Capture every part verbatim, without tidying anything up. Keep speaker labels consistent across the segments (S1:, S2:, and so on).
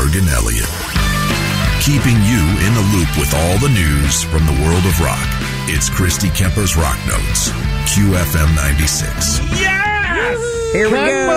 S1: Greenberg and Elliott. Keeping you in the loop with all the news from the world of rock. It's Christy Kemper's Rock Notes. Q F M ninety-six.
S2: Yes!
S3: Here we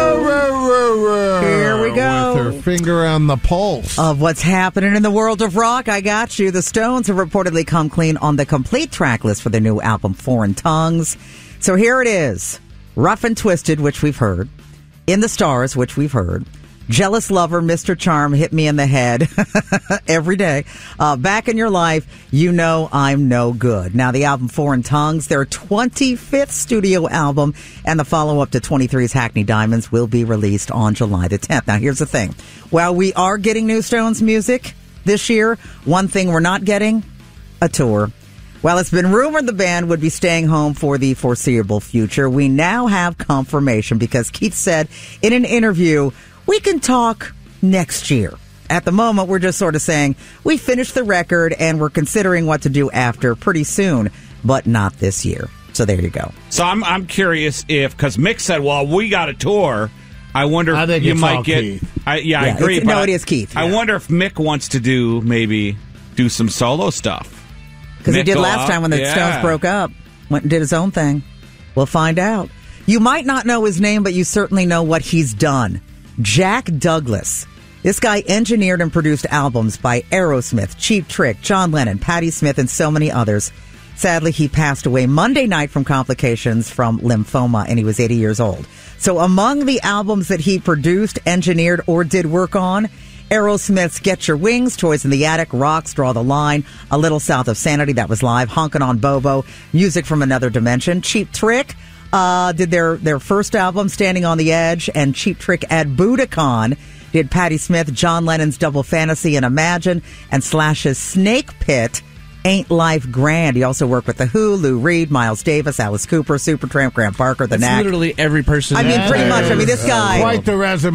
S3: go. Here we go.
S2: With her finger on the pulse
S3: of what's happening in the world of rock. I got you. The Stones have reportedly come clean on the complete track list for their new album, Foreign Tongues. So here it is. Rough and Twisted, which we've heard. In the Stars, which we've heard. Jealous Lover, Mister Charm, Hit Me in the Head every day. Uh, Back in Your Life, You Know I'm No Good. Now, the album Foreign Tongues, their twenty-fifth studio album, and the follow-up to twenty-three's Hackney Diamonds will be released on July the tenth. Now, here's the thing. While we are getting new Stones music this year, one thing we're not getting, a tour. While it's been rumored the band would be staying home for the foreseeable future, we now have confirmation because Keith said in an interview, we can talk next year. At the moment, we're just sort of saying we finished the record and we're considering what to do after pretty soon, but not this year. So there you go.
S4: So I'm I'm curious if, because Mick said, well, we got a tour. I wonder
S2: I
S4: if
S2: think
S4: you
S2: it's
S4: might
S2: all
S4: get.
S2: Keith.
S4: I, yeah,
S3: Yeah,
S4: I agree.
S3: it's-
S4: but
S3: no,
S4: I-
S3: it is Keith,
S4: I
S3: yeah.
S4: wonder if Mick wants to do maybe do some solo stuff.
S3: Because he
S4: Mick
S3: did
S4: go
S3: last
S4: out?
S3: time when the
S4: Yeah.
S3: Stones broke up. Went and did his own thing. We'll find out. You might not know his name, but you certainly know what he's done. Jack Douglas. This guy engineered and produced albums by Aerosmith, Cheap Trick, John Lennon, Patti Smith, and so many others. Sadly, he passed away Monday night from complications from lymphoma, and he was eighty years old. So among the albums that he produced, engineered, or did work on, Aerosmith's Get Your Wings, Toys in the Attic, Rocks, Draw the Line, A Little South of Sanity, that was live, Honkin' on Bobo, Music from Another Dimension, Cheap Trick uh, did their, their first album, Standing on the Edge, and Cheap Trick at Budokan did Patti Smith, John Lennon's Double Fantasy and Imagine, and Slash's Snake Pit, Ain't Life Grand. He also worked with The Who, Lou Reed, Miles Davis, Alice Cooper, Supertramp, Graham Parker, The
S5: That's
S3: Knack.
S5: literally every person.
S3: I mean, pretty much. I mean, this guy.
S2: Quite the resume.